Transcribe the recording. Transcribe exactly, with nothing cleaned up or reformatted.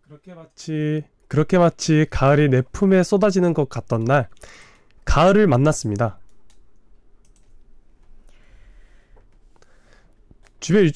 그렇게 마치 그렇게 마치 가을이 내 품에 쏟아지는 것 같던 날, 가을을 만났습니다. 주변